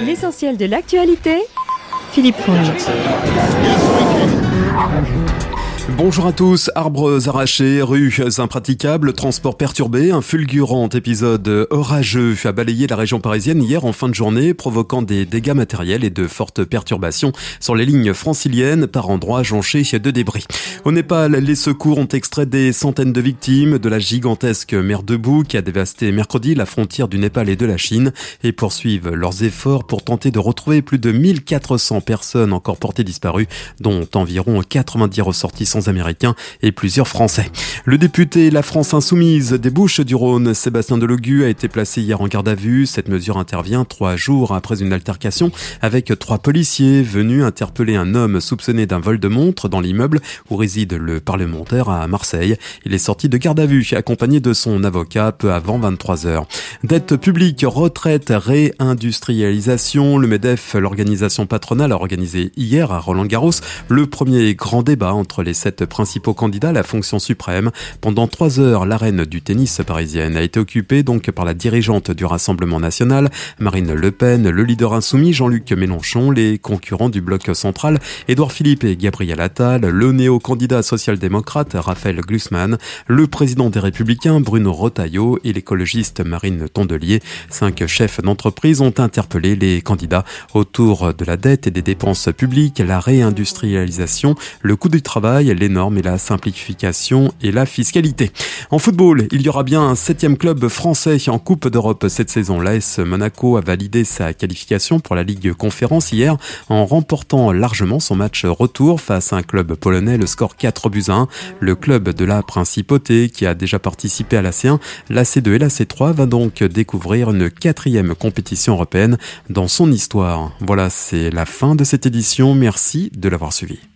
L'essentiel de l'actualité, Philippe Fournier. Bonjour à tous. Arbres arrachés, rues impraticables, transports perturbés. Un fulgurant épisode orageux a balayé la région parisienne hier en fin de journée, provoquant des dégâts matériels et de fortes perturbations sur les lignes franciliennes, par endroits jonchés de débris. Au Népal, les secours ont extrait des centaines de victimes de la gigantesque mer de boue qui a dévasté mercredi la frontière du Népal et de la Chine et poursuivent leurs efforts pour tenter de retrouver plus de 1400 personnes encore portées disparues, dont environ 90 ressortissants américains et plusieurs Français. Le député La France Insoumise des Bouches-du-Rhône, Sébastien Delogu, a été placé hier en garde à vue. Cette mesure intervient 3 jours après une altercation avec 3 policiers venus interpeller un homme soupçonné d'un vol de montre dans l'immeuble où réside le parlementaire à Marseille. Il est sorti de garde à vue accompagné de son avocat peu avant 23h. Dette publique, retraite, réindustrialisation. Le MEDEF, l'organisation patronale, a organisé hier à Roland-Garros le premier grand débat entre les 7 principaux candidats à la fonction suprême. Pendant 3 heures, l'arène du tennis parisienne a été occupée donc par la dirigeante du Rassemblement national, Marine Le Pen, le leader insoumis Jean-Luc Mélenchon, les concurrents du bloc central, Édouard Philippe et Gabriel Attal, le néo-candidat social-démocrate Raphaël Glucksmann, le président des Républicains Bruno Retailleau et l'écologiste Marine Tondelier. 5 chefs d'entreprise ont interpellé les candidats autour de la dette et des dépenses publiques, la réindustrialisation, le coût du travail, les normes et la simplification et la fiscalité. En football, il y aura bien un 7e club français en Coupe d'Europe cette saison. L'AS Monaco a validé sa qualification pour la Ligue Conférence hier en remportant largement son match retour face à un club polonais, le score 4-1. Le club de la Principauté, qui a déjà participé à la C1, la C2 et la C3, va donc découvrir une 4e compétition européenne dans son histoire. Voilà, c'est la fin de cette édition. Merci de l'avoir suivi.